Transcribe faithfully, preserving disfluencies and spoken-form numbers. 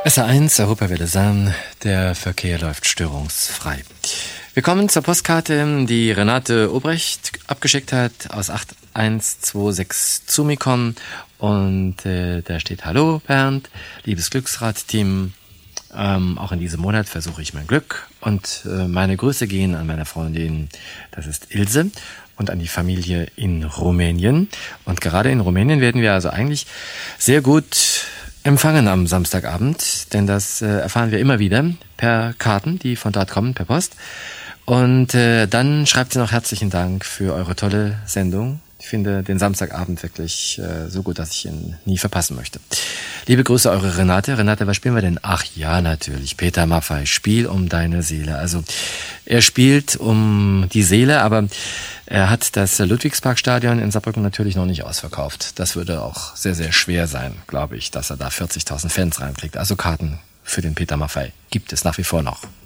S R eins, Europawelle Sam, der Verkehr läuft störungsfrei. Wir kommen zur Postkarte, die Renate Obrecht abgeschickt hat aus acht eins zwei sechs Zumikon. Und äh, da steht: Hallo Bernd, liebes Glücksrad-Team. Ähm, auch in diesem Monat versuche ich mein Glück. Und äh, meine Grüße gehen an meine Freundin, das ist Ilse, und an die Familie in Rumänien. Und gerade in Rumänien werden wir also eigentlich sehr gut empfangen am Samstagabend, denn das äh, erfahren wir immer wieder per Karten, die von dort kommen, per Post. Und äh, dann schreibt sie noch: herzlichen Dank für eure tolle Sendung. Ich finde den Samstagabend wirklich äh, so gut, dass ich ihn nie verpassen möchte. Liebe Grüße, eure Renate. Renate, was spielen wir denn? Ach ja, natürlich, Peter Maffay, Spiel um deine Seele. Also er spielt um die Seele, aber er hat das Ludwigsparkstadion in Saarbrücken natürlich noch nicht ausverkauft. Das würde auch sehr, sehr schwer sein, glaube ich, dass er da vierzigtausend Fans reinkriegt. Also Karten für den Peter Maffay gibt es nach wie vor noch.